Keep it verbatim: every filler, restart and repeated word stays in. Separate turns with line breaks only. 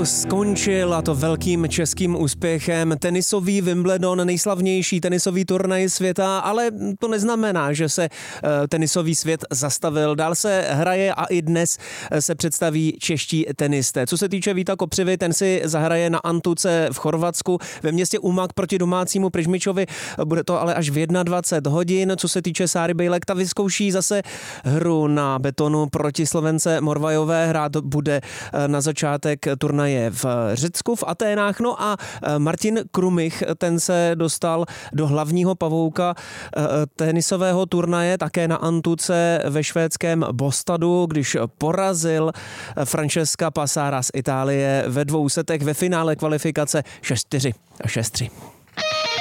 sobotu skončil, a to velkým českým úspěchem, tenisový Wimbledon, nejslavnější tenisový turnaj světa, ale to neznamená, že se tenisový svět zastavil. Dál se hraje a i dnes se představí čeští tenisté. Co se týče Víta Kopřivy, ten si zahraje na Antuce v Chorvatsku ve městě Umag proti domácímu Prižmičovi. Bude to ale až v dvacet jedna hodin. Co se týče Sáry Bejlek, ta vyzkouší zase hru na betonu proti Slovence Morvajové. Hrát bude na začátek turnaje v Řecku, v Aténách. No a Martin Krumich, ten se dostal do hlavního pavouka tenisového turnaje také na Antuce ve švédském Bostadu, když porazil Francesca Passara z Itálie ve dvou setech ve finále kvalifikace šest čtyři a šest tři.